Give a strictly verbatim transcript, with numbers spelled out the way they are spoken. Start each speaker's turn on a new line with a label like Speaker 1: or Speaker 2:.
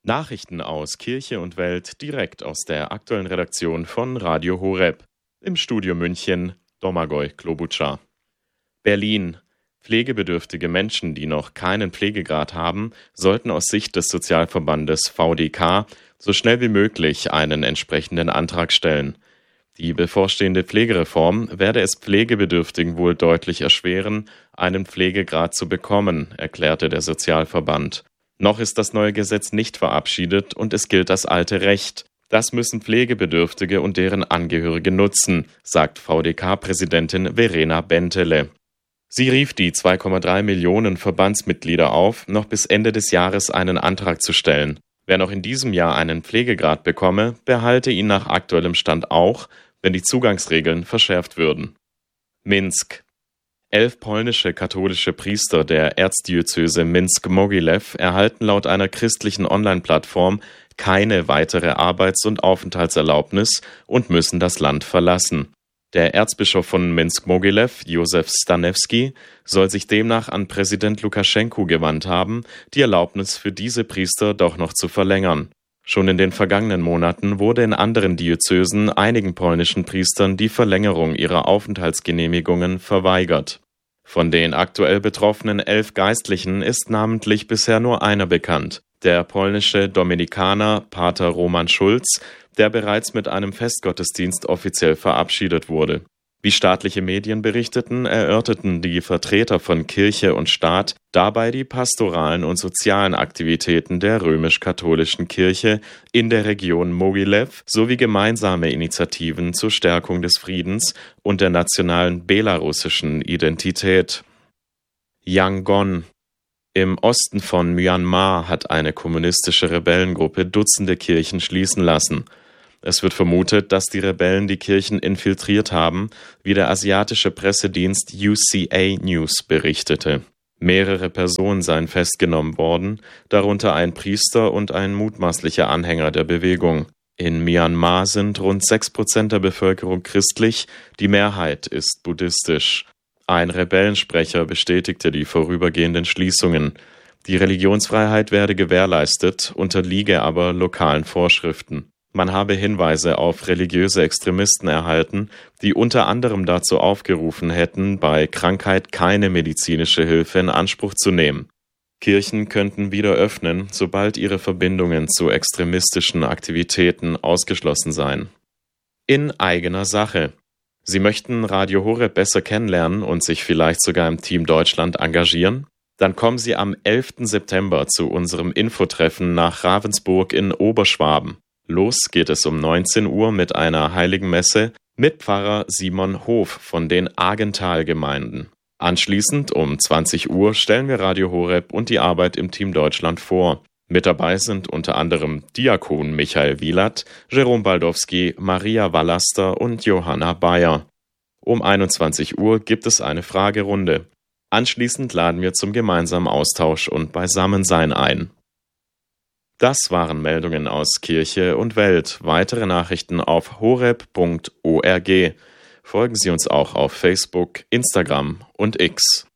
Speaker 1: Nachrichten aus Kirche und Welt direkt aus der aktuellen Redaktion von Radio Horeb. Im Studio München, Domagoj Klobučar. Berlin. Pflegebedürftige Menschen, die noch keinen Pflegegrad haben, sollten aus Sicht des Sozialverbandes V D K so schnell wie möglich einen entsprechenden Antrag stellen. Die bevorstehende Pflegereform werde es Pflegebedürftigen wohl deutlich erschweren, einen Pflegegrad zu bekommen, erklärte der Sozialverband. Noch ist das neue Gesetz nicht verabschiedet und es gilt das alte Recht. Das müssen Pflegebedürftige und deren Angehörige nutzen, sagt V D K-Präsidentin Verena Bentele. Sie rief die zwei Komma drei Millionen Verbandsmitglieder auf, noch bis Ende des Jahres einen Antrag zu stellen. Wer noch in diesem Jahr einen Pflegegrad bekomme, behalte ihn nach aktuellem Stand auch, wenn die Zugangsregeln verschärft würden. Minsk. Elf polnische katholische Priester der Erzdiözese Minsk-Mogilew erhalten laut einer christlichen Online-Plattform keine weitere Arbeits- und Aufenthaltserlaubnis und müssen das Land verlassen. Der Erzbischof von Minsk-Mogilew, Josef Stanewski, soll sich demnach an Präsident Lukaschenko gewandt haben, die Erlaubnis für diese Priester doch noch zu verlängern. Schon in den vergangenen Monaten wurde in anderen Diözesen einigen polnischen Priestern die Verlängerung ihrer Aufenthaltsgenehmigungen verweigert. Von den aktuell betroffenen elf Geistlichen ist namentlich bisher nur einer bekannt, der polnische Dominikaner Pater Roman Schulz, der bereits mit einem Festgottesdienst offiziell verabschiedet wurde. Wie staatliche Medien berichteten, erörterten die Vertreter von Kirche und Staat dabei die pastoralen und sozialen Aktivitäten der römisch-katholischen Kirche in der Region Mogilew sowie gemeinsame Initiativen zur Stärkung des Friedens und der nationalen belarussischen Identität. Yangon. Im Osten von Myanmar hat eine kommunistische Rebellengruppe Dutzende Kirchen schließen lassen. Es wird vermutet, dass die Rebellen die Kirchen infiltriert haben, wie der asiatische Pressedienst U C A News berichtete. Mehrere Personen seien festgenommen worden, darunter ein Priester und ein mutmaßlicher Anhänger der Bewegung. In Myanmar sind rund sechs Prozent der Bevölkerung christlich, die Mehrheit ist buddhistisch. Ein Rebellensprecher bestätigte die vorübergehenden Schließungen. Die Religionsfreiheit werde gewährleistet, unterliege aber lokalen Vorschriften. Man habe Hinweise auf religiöse Extremisten erhalten, die unter anderem dazu aufgerufen hätten, bei Krankheit keine medizinische Hilfe in Anspruch zu nehmen. Kirchen könnten wieder öffnen, sobald ihre Verbindungen zu extremistischen Aktivitäten ausgeschlossen seien. In eigener Sache. Sie möchten Radio Horeb besser kennenlernen und sich vielleicht sogar im Team Deutschland engagieren? Dann kommen Sie am elften September zu unserem Infotreffen nach Ravensburg in Oberschwaben. Los geht es um neunzehn Uhr mit einer Heiligen Messe mit Pfarrer Simon Hof von den Agental-Gemeinden. Anschließend um zwanzig Uhr stellen wir Radio Horeb und die Arbeit im Team Deutschland vor. Mit dabei sind unter anderem Diakon Michael Wielert, Jerome Baldowski, Maria Wallaster und Johanna Bayer. Um einundzwanzig Uhr gibt es eine Fragerunde. Anschließend laden wir zum gemeinsamen Austausch und Beisammensein ein. Das waren Meldungen aus Kirche und Welt. Weitere Nachrichten auf horeb punkt org. Folgen Sie uns auch auf Facebook, Instagram und X.